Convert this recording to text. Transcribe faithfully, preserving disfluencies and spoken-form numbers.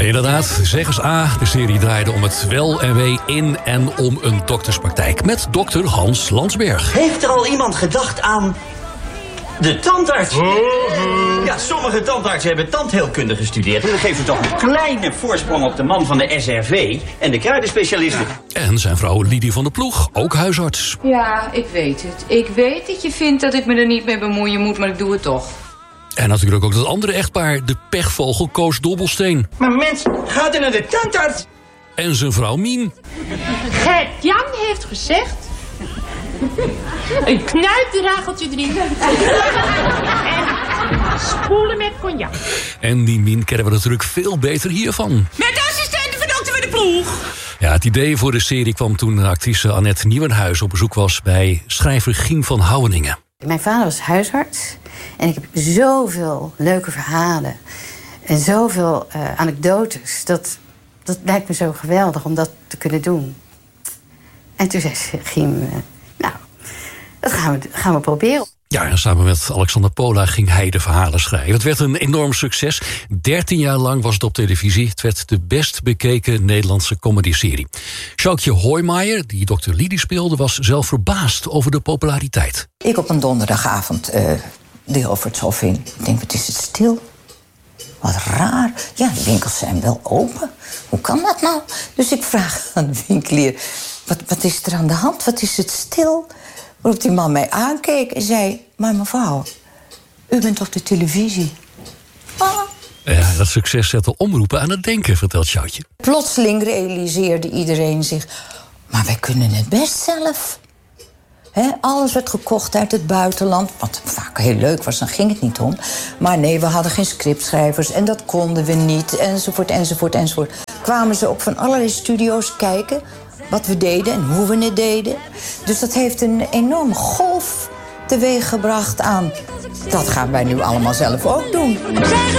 Inderdaad, zeg eens A. De serie draaide om het wel en wee in en om een dokterspraktijk. Met dokter Hans Landsberg. Heeft er al iemand gedacht aan de tandarts? Ja, sommige tandartsen hebben tandheelkunde gestudeerd. En dat geeft ze toch een kleine voorsprong op de man van de S R V en de kruidenspecialisten. En zijn vrouw Lidie van der Ploeg, ook huisarts. Ja, ik weet het. Ik weet dat je vindt dat ik me er niet mee bemoeien moet, maar ik doe het toch. En natuurlijk ook dat andere echtpaar, de pechvogel Koos Dobbelsteen. Maar mens, gaat er naar de tandarts? En zijn vrouw Mien. Gert-Jan heeft gezegd... een knuiprageltje erin. En spoelen met cognac. En die Mien kennen we natuurlijk veel beter hiervan. Met de assistenten van dokter van de Ploeg. Ja, het idee voor de serie kwam toen actrice Annette Nieuwenhuis op bezoek was bij schrijver Gien van Houweningen. Mijn vader was huisarts en ik heb zoveel leuke verhalen en zoveel uh, anekdotes. Dat, dat lijkt me zo geweldig om dat te kunnen doen. En toen zei Gien, uh, nou, dat gaan we, gaan we proberen. Ja, en samen met Alexander Pola ging hij de verhalen schrijven. Het werd een enorm succes. dertien jaar lang was het op televisie. Het werd de best bekeken Nederlandse comedyserie. Sjoukje Hoijmaier, die dokter Lidie speelde, was zelf verbaasd over de populariteit. Ik op een donderdagavond uh, de Hilvertshof in. Ik denk, wat is het stil? Wat raar. Ja, de winkels zijn wel open. Hoe kan dat nou? Dus ik vraag aan de winkelier, wat, wat is er aan de hand? Wat is het stil? Waarop die man mij aankeek en zei, maar mevrouw, u bent op de televisie. Ah. Ja, dat succes zette omroepen aan het denken, vertelt Sjoutje. Plotseling realiseerde iedereen zich, maar wij kunnen het best zelf. He, alles werd gekocht uit het buitenland, wat vaak heel leuk was, dan ging het niet om. Maar nee, we hadden geen scriptschrijvers en dat konden we niet, enzovoort, enzovoort, enzovoort. Kwamen ze op van allerlei studio's kijken wat we deden en hoe we het deden. Dus dat heeft een enorme golf teweeggebracht aan, dat gaan wij nu allemaal zelf ook doen.